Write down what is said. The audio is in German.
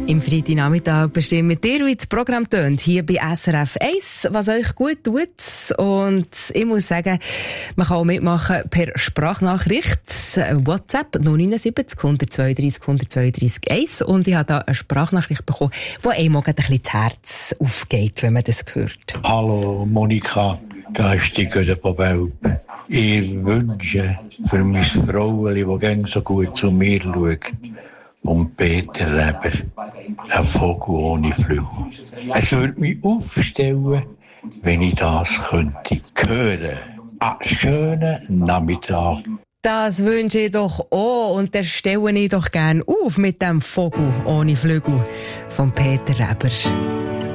Im Freitagnachmittag bestimmen mit dir, wie das Programm tönt, hier bei SRF 1, was euch gut tut. Und ich muss sagen, man kann auch mitmachen per Sprachnachricht. WhatsApp 079 132 132 1. Und ich habe da eine Sprachnachricht bekommen, die einem auch ein bisschen das Herz aufgeht, wenn man das hört. Hallo Monika, da ist die Götte von Welpen. Ich wünsche für mein Fraueli, das gerne so gut zu mir schaut, und Peter Reber, ein Vogel ohne Flügel. Es würde mich aufstellen, wenn ich das könnte hören. Einen schönen Nachmittag. Das wünsche ich doch auch und das stelle ich doch gerne auf mit dem Vogel ohne Flügel von Peter Reber.